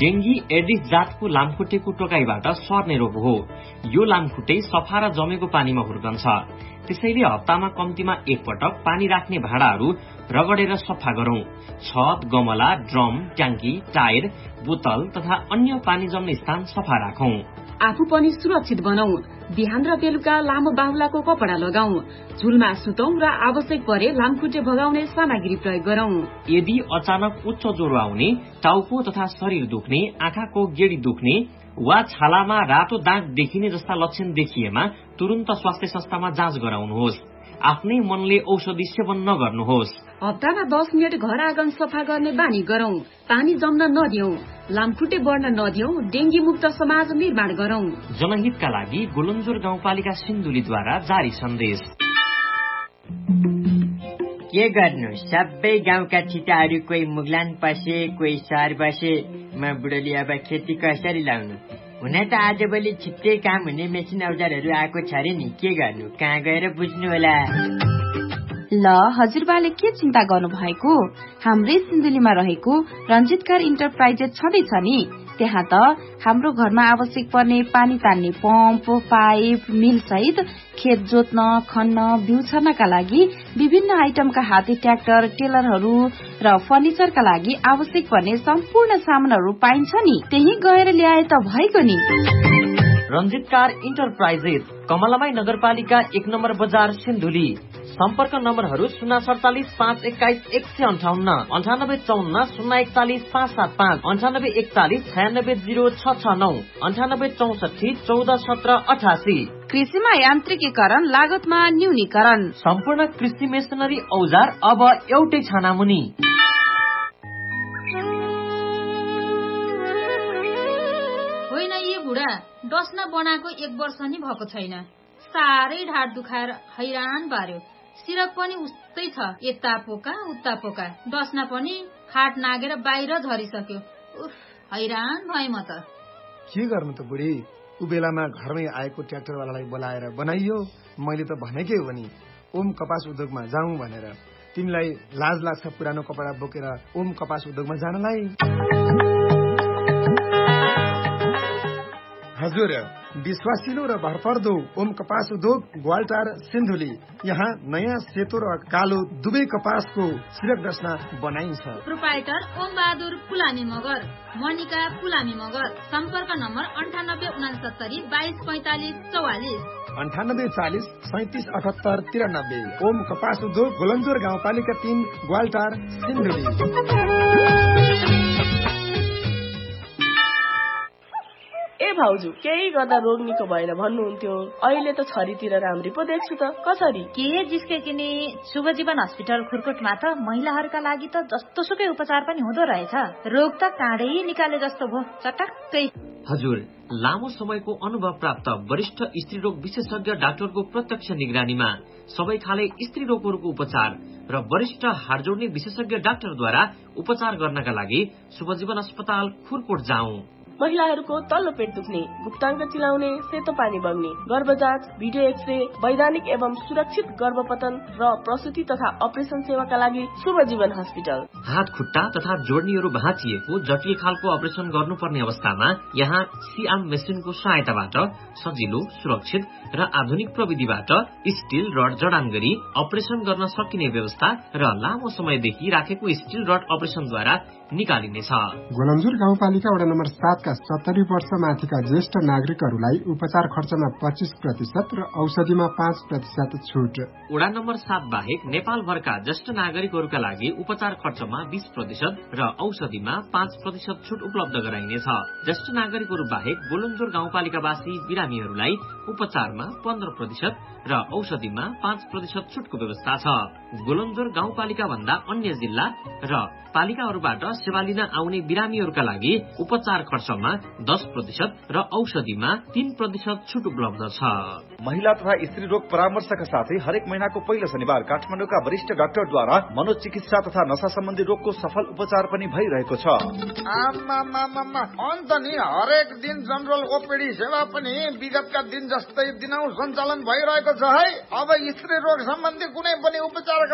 Dengue Aedes जातको लामखुट्टेको टोकाइबाट सर्ने रोग हो। यो लामखुट्टे सफा र जमेको पानीमा हुर्कन्छ। त्यसैले हप्तामा कम्तीमा एक पटक पानी राख्ने भाँडाहरू रगडेर सफा गरौं। छत, गमला, ड्रम, ट्याङ्की, टायर, बोतल तथा अन्य पानी जम्ने स्थान सफा राखौं। आफू पनि सुरक्षित बनौं। बिहान र बेलुका लामो बाहुलाको कपडा लगाऊ। झुलमा सुतौं र आवश्यक परे लामखुट्टे भगाउने सामग्री प्रयोग गरौं। यदि अचानक उच्च ज्वरो आउने, टाउको तथा शरीर दुख्ने, आँखाको गेडी दुख्ने वा छालामा रातो दाग देखिने जस्ता लक्षण देखिएमा तुरन्त स्वास्थ्य संस्थामा जाँच गराउनुहोस्। आफ्नै मनले औषधि सेवन नगर्नुहोस्। हप्तामा 10 मिनट घर आँगन सफा गर्ने बानी गरौं। पानी जम्न नदियौं। लामखुट्टे बढ्न नदियौं। डेंगी मुक्त समाज निर्माण गरौं। जनहितका लागि गोलन्जोर गाउँपालिका सिन्धुलीद्वारा जारी सन्देश। के गर्नु, सबै गाउँका ठिटाहरू कोही मुगलान पसे, कोही सहर बसे। म बुढोली अब खेती कसरी लाउनु? हुन त आजभोलि छिट्टै काम हुने मेसिन औजारहरू आएको छ रे नि, के गर्नु, कहाँ गएर बुझ्नु होला? ल हजुरबाले के चिन्ता गर्नु भएको? हाम्रै सिन्धुलीमा रहेको रञ्जितकार इन्टरप्राइजेस छँदैछ नि। त्यहाँ त हाम्रो घरमा आवश्यक पर्ने पानी तान्ने पम्प, पाइप, मिल सहित खेत जोत्न, खन्न, बिउ छर्नका लागि विभिन्न आइटमका हाते ट्र्याक्टर, टेलरहरू र फर्निचरका लागि आवश्यक पर्ने सम्पूर्ण सामानहरू पाइन्छ नि। त्यही गएर ल्याए त भएको नि। रञ्जितकार इन्टरप्राइजेस, कमलामाई नगरपालिका 1 नम्बर बजार, सिन्धुली। सम्पर्क नम्बरहरू 047 521 158, 9854 041 575, 9841 96 0669, 9864 14 17 88। कृषिमा यान्त्रिकीकरण, लागतमा न्यूनीकरण। सम्पूर्ण कृषि मेसिनरी औजार अब एउटै छानामुनि। होइन, यी बुढा डस्न बनाएको 1 वर्ष नि भएको छैन। साह्रै ढाड दुखाएर हैरान पार्यो। सिरक पनि उस्तै छ, यता पोका उता पोका। डस्ना पनि खाट नागेर बाहिर झरिसक्यो। उफ, हैरान भए म त। के गर्नु त बुढी, उ बेलामा घरमै आएको ट्र्याक्टरवालालाई बोलाएर बनाइयो। मैले त भनेकै हो नि ओम कपास उद्योगमा जाउँ भनेर। तिमीलाई लाज लाग्छ पुरानो कपडा बोकेर ओम कपास उद्योगमा जानलाई? हजुर, विश्वासिलो र भरपर्दो ओम कपास उद्योग, ग्वालटार, सिन्धुली। यहाँ नयाँ सेतो र कालो दुवै कपासको सिरक डस्ना बनाइन्छ। प्रोप्राइटर ओम बहादुर पुलामी मगर, मनिका पुलामी मगर। सम्पर्क नम्बर 98 69 22 45 44, 98 40 37 78 93। ओम कपास उद्योग, गोलन्जोर गाउँपालिका 3, ग्वालटार, सिन्धुली। भाउजू, केही गर्दा रोग निको भएन भन्नुहुन्थ्यो, अहिले त छरीतिर राम्री पो देख्छु त। कसरी? के जिस्के किने शुभ जीवन हस्पिटल खुरकोटमा त महिलाहरूका लागि त जस्तो सुकै उपचार पनि हुँदो रहेछ। रोग त काँडै निकाले जस्तो भो, चटक्कै। हजुर, लामो समयको अनुभव प्राप्त वरिष्ठ स्त्री रोग विशेषज्ञ डाक्टरको प्रत्यक्ष निगरानीमा सबै खाले स्त्री रोगहरूको उपचार र वरिष्ठ हाड जोड्ने विशेषज्ञ डाक्टरद्वारा उपचार गर्नका लागि शुभजीवन अस्पताल खुरकोट जाउँ। महिलाहरूको तल्लो पेट दुख्ने, गुप्ताङ्ग चिलाउने, सेतो पानी बग्ने, गर्भजाँच, भिडियो एक्सरे, वैधानिक एवं सुरक्षित गर्भपतन र प्रसुति तथा अपरेसन सेवाका लागि शुभ जीवन हस्पिटल। हात खुट्टा तथा जोड्नीहरू भाँचिएको जटिल खालको अपरेसन गर्नुपर्ने अवस्थामा यहाँ सिआम मेसिनको सहायताबाट सजिलो, सुरक्षित र आधुनिक प्रविधिबाट स्टील रड जडान गरी अपरेसन गर्न सकिने व्यवस्था र लामो समयदेखि राखेको स्टील रड अपरेसनद्वारा निकालिनेछ। गोलन्जोर गाउँपालिका वडा नम्बर 7 का 70 वर्ष माथिका ज्येष्ठ नागरिकहरूलाई उपचार खर्चमा 25% र औषधिमा 5% छुट। वडा नम्बर 7 बाहेक नेपालभरका ज्येष्ठ नागरिकहरूका लागि उपचार खर्चमा 20% र औषधिमा 5% छुट उपलब्ध गराइनेछ। ज्येष्ठ नागरिकहरू बाहेक गोलन्जोर गाउँपालिकावासी बिरामीहरूलाई उपचारमा 15% र औषधिमा 5% छुटको व्यवस्था छ। गोलन्जोर गाउँपालिका भन्दा अन्य जिल्ला र पालिकाहरूबाट सेवा लिन आउने बिरामीहरूका लागि उपचार खर्चमा 10% र औषधिमा 3% छुट उपलब्ध छ। महिला तथा स्त्री रोग परामर्शका साथै हरेक महिनाको पहिलो शनिबार काठमाडौँका वरिष्ठ डाक्टरद्वारा मनोचिकित्सा तथा नशा सम्बन्धी रोगको सफल उपचार पनि भइरहेको छ। अन्त नि हरेक दिन जनरल ओपीडी सेवा पनि विगतका दिन जस्तै दिनौ सञ्चालन भइरहेको छ है। अब स्त्री रोग सम्बन्धी कुनै पनि उपचार